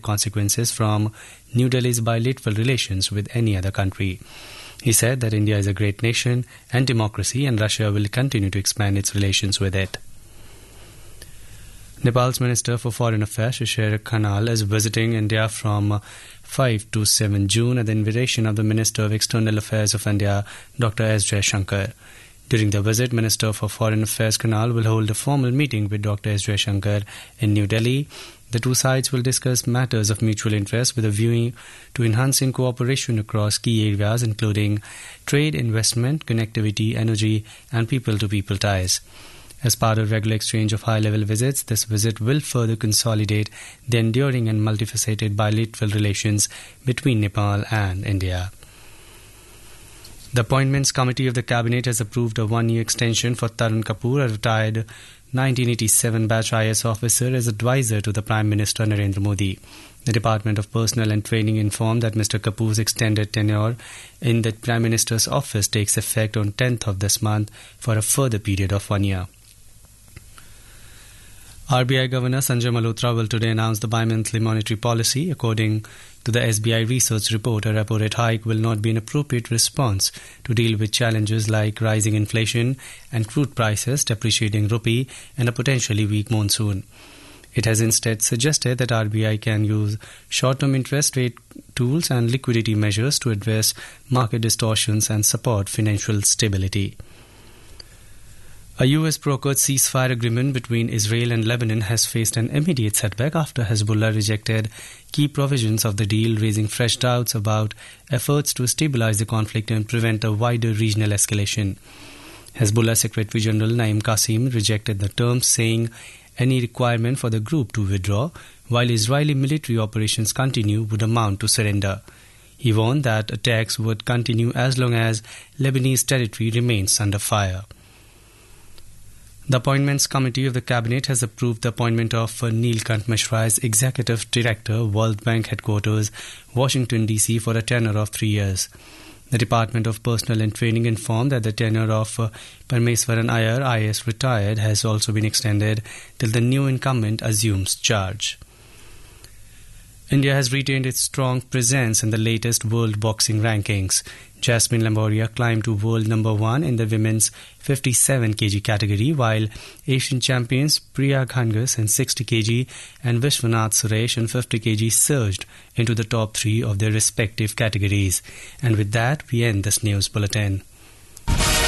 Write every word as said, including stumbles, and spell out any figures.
consequences from New Delhi's bilateral relations with any other country. He said that India is a great nation and democracy, and Russia will continue to expand its relations with it. Nepal's Minister for Foreign Affairs, Shishir Khanal, is visiting India from five to seven June at the invitation of the Minister of External Affairs of India, Doctor S. Jaishankar. During the visit, Minister for Foreign Affairs Khanal will hold a formal meeting with Doctor S. Jaishankar in New Delhi. The two sides will discuss matters of mutual interest with a view to enhancing cooperation across key areas including trade, investment, connectivity, energy and people-to-people ties. As part of regular exchange of high-level visits, this visit will further consolidate the enduring and multifaceted bilateral relations between Nepal and India. The Appointments Committee of the Cabinet has approved a one-year extension for Tarun Kapoor, a retired nineteen eighty-seven batch I A S officer, as advisor to the Prime Minister Narendra Modi. The Department of Personnel and Training informed that Mister Kapoor's extended tenure in the Prime Minister's office takes effect on tenth of this month for a further period of one year. R B I Governor Sanjay Malhotra will today announce the bi-monthly monetary policy. According to the S B I research report, a repo rate hike will not be an appropriate response to deal with challenges like rising inflation and crude prices, depreciating rupee, and a potentially weak monsoon. It has instead suggested that R B I can use short-term interest rate tools and liquidity measures to address market distortions and support financial stability. A U S-brokered ceasefire agreement between Israel and Lebanon has faced an immediate setback after Hezbollah rejected key provisions of the deal, raising fresh doubts about efforts to stabilize the conflict and prevent a wider regional escalation. Hezbollah Secretary General Naim Qasim rejected the terms, saying any requirement for the group to withdraw while Israeli military operations continue would amount to surrender. He warned that attacks would continue as long as Lebanese territory remains under fire. The Appointments Committee of the Cabinet has approved the appointment of Neelkant Mishra as Executive Director, World Bank Headquarters, Washington, D C for a tenure of three years. The Department of Personnel and Training informed that the tenure of uh, Parmeswaran Iyer, I A S retired, has also been extended till the new incumbent assumes charge. India has retained its strong presence in the latest World Boxing Rankings. Jasmine Lamboria climbed to world number one in the women's fifty-seven kilogram category, while Asian champions Priya Ghangas in sixty kilogram and Vishwanath Suresh in fifty kilogram surged into the top three of their respective categories. And with that, we end this news bulletin.